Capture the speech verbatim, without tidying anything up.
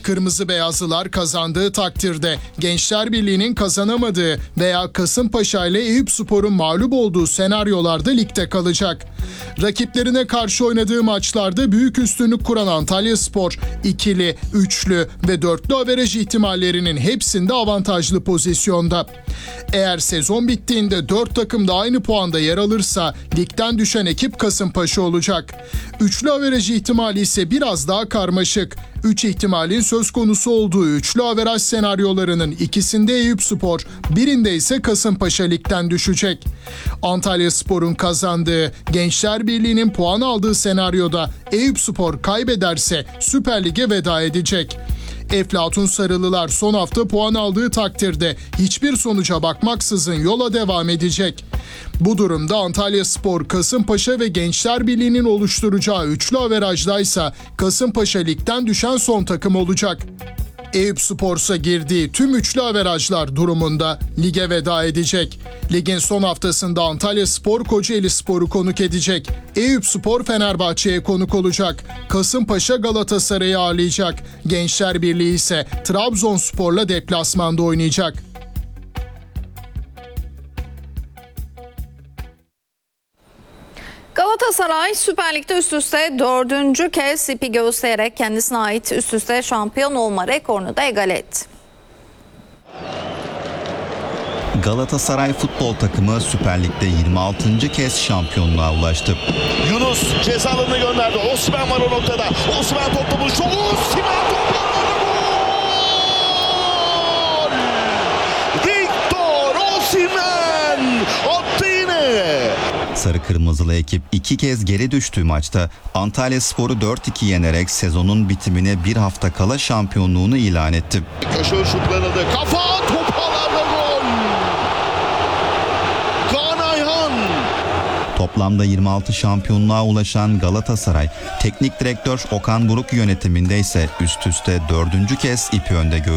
Kırmızı Beyazlılar kazandığı takdirde Gençler Birliği'nin kazanamadığı veya Kasımpaşa ile Eyüpspor'un mağlup olduğu senaryolarda ligde kalacak. Rakiplerine karşı oynadığı maçlarda büyük üstünlük kuran Antalyaspor, ikili, üçlü ve dörtlü averaj ihtimallerinin hepsinde avantajlı pozisyonda. Eğer sezon bittiğinde dört takım da aynı puanda yer alırsa ligden düşen ekip Kasımpaşa olacak. Üçlü averaj ihtimali ise biraz daha karmaşık. Üç ihtimalin söz konusu olduğu üçlü averaj senaryolarının ikisinde Eyüpspor, birinde ise Kasımpaşa ligden düşecek. Antalyaspor'un kazandığı, Gençler Birliği'nin puan aldığı senaryoda Eyüpspor kaybederse Süper Lig'e veda edecek. Eflatun Sarılılar son hafta puan aldığı takdirde hiçbir sonuca bakmaksızın yola devam edecek. Bu durumda Antalyaspor, Kasımpaşa ve Gençler Birliği'nin oluşturacağı üçlü averajdaysa Kasımpaşa ligden düşen son takım olacak. Eyüpspor'sa girdiği tüm üçlü averajlar durumunda lige veda edecek. Ligin son haftasında Antalyaspor Kocaelispor'u konuk edecek. Eyüpspor Fenerbahçe'ye konuk olacak. Kasımpaşa Galatasaray'ı ağırlayacak. Gençler Birliği ise Trabzonspor'la deplasmanda oynayacak. Galatasaray Süper Lig'de üst üste dördüncü kez ipi göstererek kendisine ait üst üste şampiyon olma rekorunu da egale etti. Galatasaray futbol takımı Süper Lig'de yirmi altıncı kez şampiyonluğa ulaştı. Yunus ceza alanına gönderdi. Osimhen var o noktada. Osimhen topla buluştu. Osimhen topla gol! Victor Osimhen attı yine. Sarı Kırmızılı ekip iki kez geri düştüğü maçta Antalyaspor'u dört iki yenerek sezonun bitimine bir hafta kala şampiyonluğunu ilan etti. Köşe şutlanıldı. Kafa topalarda gol. Kaan Ayhan. Toplamda yirmi altı şampiyonluğa ulaşan Galatasaray, teknik direktör Okan Buruk yönetiminde ise üst üste dördüncü kez ipi önde göğüsledi.